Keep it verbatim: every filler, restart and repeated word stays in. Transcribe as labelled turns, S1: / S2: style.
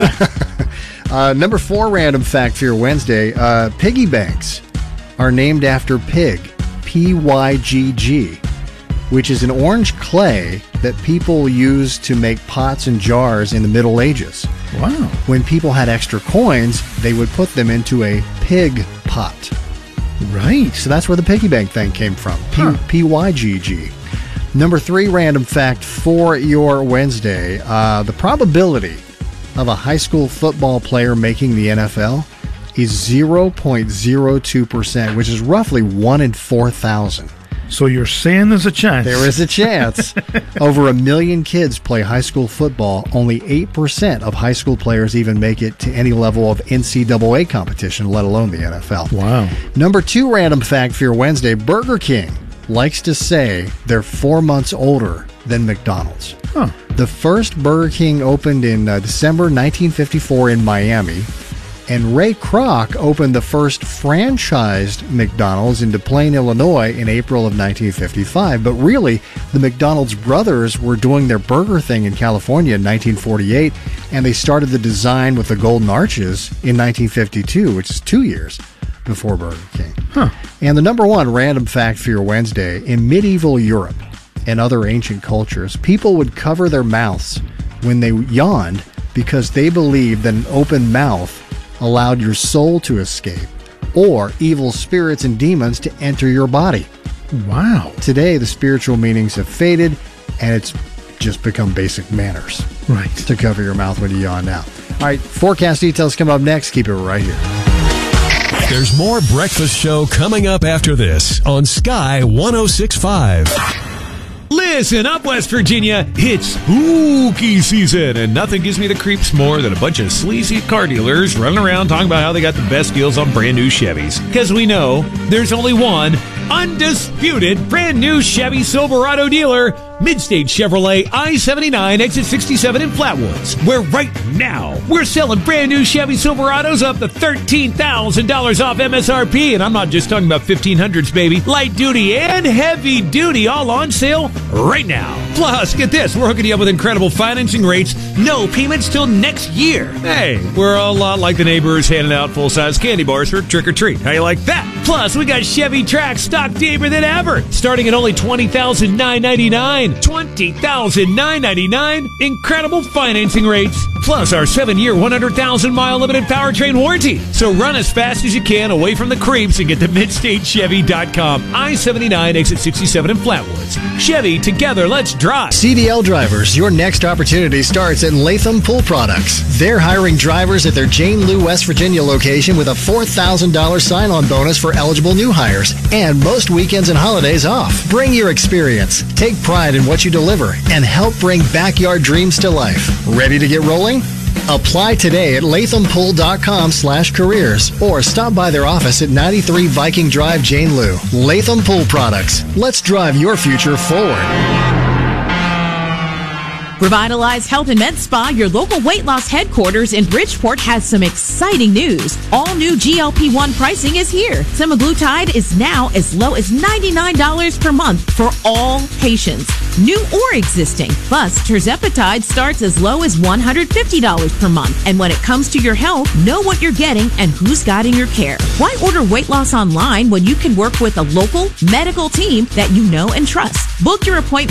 S1: uh, number four random fact for your Wednesday. Uh, piggy banks are named after pig, P Y G G, which is an orange clay that people used to make pots and jars in the Middle Ages.
S2: Wow.
S1: When people had extra coins, they would put them into a pig pot.
S2: Right.
S1: So that's where the piggy bank thing came from. P-
S2: Huh.
S1: P Y G G. Number three random fact for your Wednesday. Uh, the probability of a high school football player making the N F L is zero point zero two percent, which is roughly one in four thousand.
S2: So you're saying there's a chance.
S1: There is a chance. Over a million kids play high school football. Only eight percent of high school players even make it to any level of N C double A competition, let alone the N F L.
S2: Wow.
S1: Number two random fact for your Wednesday. Burger King likes to say they're four months older than McDonald's.
S2: Huh.
S1: The first Burger King opened in uh, December nineteen fifty-four in Miami. And Ray Kroc opened the first franchised McDonald's in Des Plaines, Illinois in April of nineteen fifty-five. But really, the McDonald's brothers were doing their burger thing in California in nineteen forty-eight, and they started the design with the golden arches in nineteen fifty-two, which is two years before Burger King.
S2: Huh.
S1: And the number one random fact for your Wednesday, in medieval Europe and other ancient cultures, people would cover their mouths when they yawned because they believed that an open mouth allowed your soul to escape or evil spirits and demons to enter your body.
S2: Wow.
S1: Today, the spiritual meanings have faded, and it's just become basic manners.
S2: Right.
S1: To cover your mouth when you yawn now. All right, forecast details come up next. Keep it right here.
S3: There's more Breakfast Show coming up after this on Sky one oh six point five.
S4: Listen up, West Virginia. It's spooky season, and nothing gives me the creeps more than a bunch of sleazy car dealers running around talking about how they got the best deals on brand new Chevys. Because we know there's only one undisputed brand new Chevy Silverado dealer, Midstate Chevrolet I seventy-nine, exit sixty-seven in Flatwoods, where right now we're selling brand new Chevy Silverados up to thirteen thousand dollars off M S R P. And I'm not just talking about fifteen hundreds, baby. Light duty and heavy duty all on sale right now. Plus, get this, we're hooking you up with incredible financing rates, no payments till next year. Hey, we're a lot like the neighbors handing out full-size candy bars for trick or treat. How you like that? Plus, we got Chevy Trax stock deeper than ever, starting at only twenty thousand nine hundred ninety-nine dollars. twenty thousand nine hundred ninety-nine dollars. Incredible financing rates. Plus, our seven-year, one hundred thousand mile limited powertrain warranty. So run as fast as you can away from the creeps and get to midstate chevy dot com. I seventy-nine, exit sixty-seven in Flatwoods. Chevy, together, let's drive.
S1: C D L drivers, your next opportunity starts at Latham Pool Products. They're hiring drivers at their Jane Lou, West Virginia location with a four thousand dollars sign-on bonus for eligible new hires and most weekends and holidays off. Bring your experience, take pride in what you deliver, and help bring backyard dreams to life. Ready to get rolling? Apply today at lathampool.com slash careers or stop by their office at ninety-three Viking Drive, Jane Lou. Latham Pool Products. Let's drive your future forward.
S5: Revitalize Health and Med Spa, your local weight loss headquarters in Bridgeport, has some exciting news. All new G L P one pricing is here. Semaglutide is now as low as ninety-nine dollars per month for all patients, new or existing. Plus, tirzepatide starts as low as one hundred fifty dollars per month. And when it comes to your health, know what you're getting and who's guiding your care. Why order weight loss online when you can work with a local medical team that you know and trust? Book your appointment